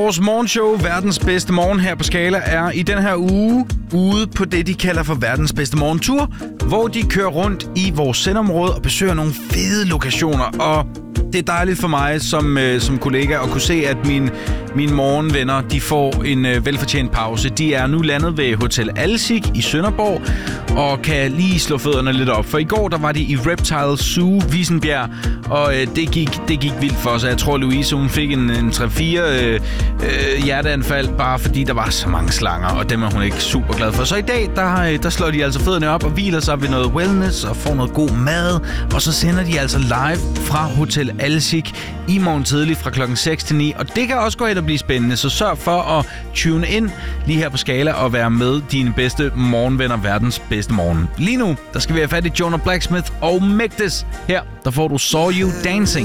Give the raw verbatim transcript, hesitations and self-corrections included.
Vores morgenshow, verdens bedste morgen her på Skala, er i den her uge ude på det, de kalder for verdens bedste morgentur, hvor de kører rundt i vores sendområde og besøger nogle fede lokationer. Og det er dejligt for mig som, øh, som kollega at kunne se, at mine, mine morgenvenner de får en øh, velfortjent pause. De er nu landet ved Hotel Alsik i Sønderborg og kan lige slå fødderne lidt op. For i går der var de i Reptile Zoo Vissenbjerg, og øh, det, gik, det gik vildt for sig. Jeg tror, Louise hun fik en, en tre fire øh, øh, hjerteanfald, bare fordi der var så mange slanger, og dem er hun ikke super glad for. Så i dag, der, der slår de altså fødderne op og hviler sig ved noget wellness og får noget god mad, og så sender de altså live fra Hotel Alsik i morgen tidlig fra klokken seks til ni. Og det kan også gå hen og blive spændende, så sørg for at tune ind lige her på Skala og være med dine bedste morgenvenner, verdens bedste morgen. Lige nu, der skal vi have fat i Jonah Blacksmith og Mægtes. Her, der får du Saw You Dancing.